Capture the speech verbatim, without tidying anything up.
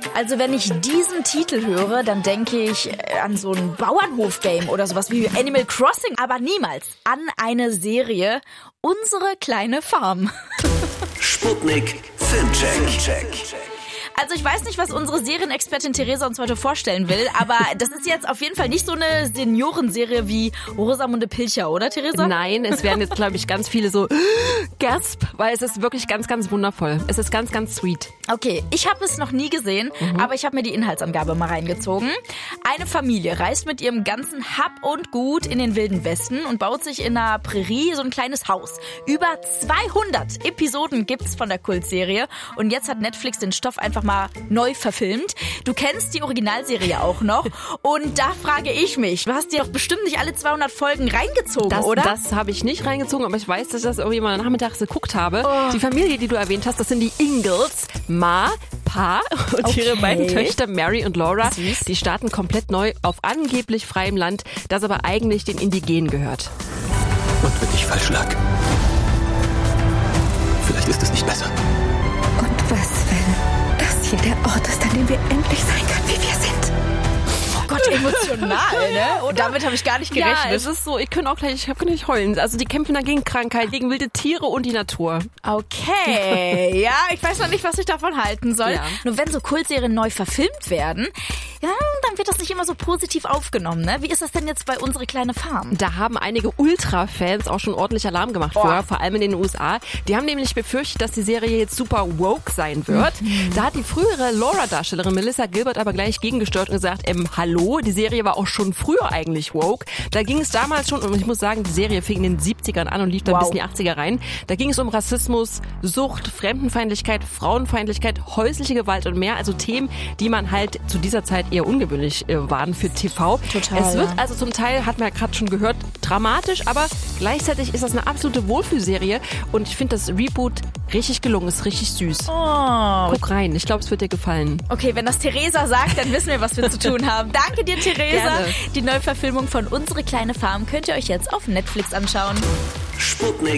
Also wenn ich diesen Titel höre, dann denke ich an so ein Bauernhof-Game oder sowas wie Animal Crossing, aber niemals an eine Serie Unsere kleine Farm. Sputnik Filmcheck. Also ich weiß nicht, was unsere Serienexpertin Theresa uns heute vorstellen will, aber das ist jetzt auf jeden Fall nicht so eine Seniorenserie wie Rosamunde Pilcher, oder Theresa? Nein, es werden jetzt, glaube ich, ganz viele so Gasp, weil es ist wirklich ganz, ganz wundervoll. Es ist ganz, ganz sweet. Okay, ich habe es noch nie gesehen, mhm. aber ich habe mir die Inhaltsangabe mal reingezogen. Eine Familie reist mit ihrem ganzen Hab und Gut in den Wilden Westen und baut sich in einer Prärie so ein kleines Haus. Über zweihundert Episoden gibt's von der Kultserie und jetzt hat Netflix den Stoff einfach mal neu verfilmt. Du kennst die Originalserie auch noch und da frage ich mich, du hast dir doch bestimmt nicht alle zweihundert Folgen reingezogen, das, oder? Das habe ich nicht reingezogen, aber ich weiß, dass ich das irgendwie mal nachmittags geguckt habe. Oh. Die Familie, die du erwähnt hast, das sind die Ingalls, Ma, Pa und okay. ihre beiden Töchter Mary und Laura. Süß. Die starten komplett neu auf angeblich freiem Land, das aber eigentlich den Indigenen gehört. Und wenn ich falsch lag? Vielleicht ist es nicht besser. Und was, wenn das hier der Ort ist, an dem wir endlich sein können, wie wir sind? Oh Gott, emotional, ne? Und damit habe ich gar nicht gerechnet. Ja, es ist so, ich kann auch gleich, ich kann nicht heulen. Also die kämpfen da gegen Krankheit, gegen wilde Tiere und die Natur. Okay, ja, ich weiß noch nicht, was ich davon halten soll. Ja. Nur wenn so Kultserien neu verfilmt werden, ja, dann wird das nicht immer so positiv aufgenommen, ne? Wie ist das denn jetzt bei Unsere kleine Farm? Da haben einige Ultra-Fans auch schon ordentlich Alarm gemacht oh. vorher, vor allem in den U S A. Die haben nämlich befürchtet, dass die Serie jetzt super woke sein wird. Mhm. Da hat die frühere Laura-Darstellerin Melissa Gilbert aber gleich gegengesteuert und gesagt, ähm, hallo, die Serie war auch schon früher eigentlich woke. Da ging es damals schon, und ich muss sagen, die Serie fing in den siebzigern an und lief dann wow. bis in die achtziger rein. Da ging es um Rassismus, Sucht, Fremdenfeindlichkeit, Frauenfeindlichkeit, häusliche Gewalt und mehr. Also Themen, die man halt zu dieser Zeit eher ungewöhnlich äh, waren für T V. Total, es wird ja. also zum Teil, hat man ja gerade schon gehört, dramatisch, aber gleichzeitig ist das eine absolute Wohlfühlserie und ich finde das Reboot richtig gelungen, ist richtig süß. Oh. Guck rein, ich glaube, es wird dir gefallen. Okay, wenn das Theresa sagt, dann wissen wir, was wir zu tun haben. Danke dir, Theresa. Gerne. Die Neuverfilmung von Unsere kleine Farm könnt ihr euch jetzt auf Netflix anschauen. Sputnik